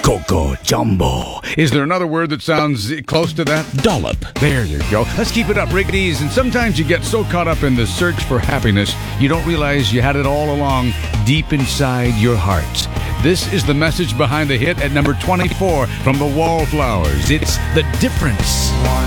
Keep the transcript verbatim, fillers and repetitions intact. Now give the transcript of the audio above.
Coco Jumbo. Is there another word that sounds close to that? Dollop. There you go. Let's keep it up, Riggities. And sometimes you get so caught up in the search for happiness, you don't realize you had it all along deep inside your hearts. This is the message behind the hit at number twenty-four from the Wallflowers. It's The Difference.